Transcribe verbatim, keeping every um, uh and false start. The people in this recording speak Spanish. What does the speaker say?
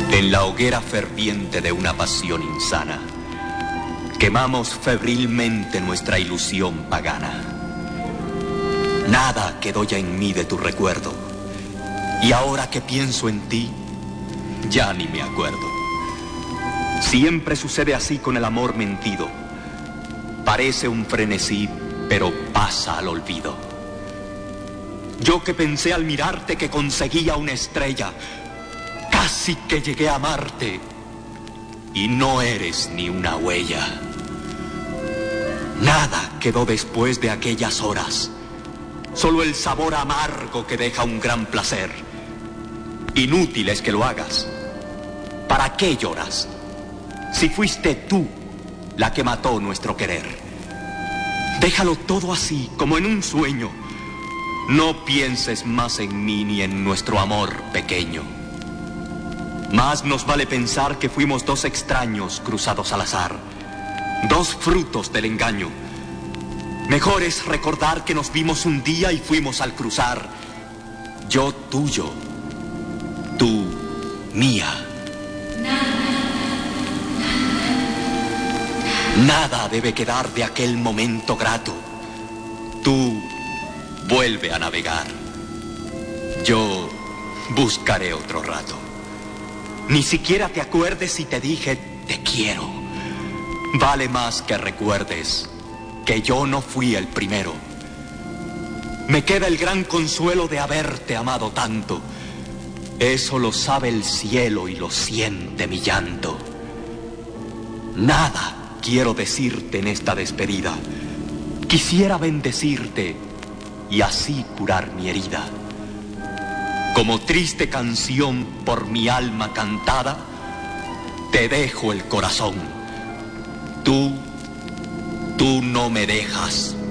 En la hoguera ferviente de una pasión insana, quemamos febrilmente nuestra ilusión pagana. Nada quedó ya en mí de tu recuerdo, y ahora que pienso en ti, ya ni me acuerdo. Siempre sucede así con el amor mentido. Parece un frenesí, pero pasa al olvido. Yo que pensé al mirarte que conseguía una estrella, casi que llegué a amarte, y no eres ni una huella. Nada quedó después de aquellas horas, solo el sabor amargo que deja un gran placer. Inútil es que lo hagas. ¿Para qué lloras? Si fuiste tú la que mató nuestro querer. Déjalo todo así, como en un sueño. No pienses más en mí ni en nuestro amor pequeño. Más nos vale pensar que fuimos dos extraños cruzados al azar, dos frutos del engaño. Mejor es recordar que nos vimos un día y fuimos al cruzar. Yo tuyo, tú mía. Nada debe quedar de aquel momento grato. Tú vuelve a navegar. Yo buscaré otro rato. Ni siquiera te acuerdes si te dije te quiero. Vale más que recuerdes que yo no fui el primero. Me queda el gran consuelo de haberte amado tanto. Eso lo sabe el cielo y lo siente mi llanto. Nada quiero decirte en esta despedida. Quisiera bendecirte y así curar mi herida. Como triste canción por mi alma cantada, te dejo el corazón. Tú, tú no me dejas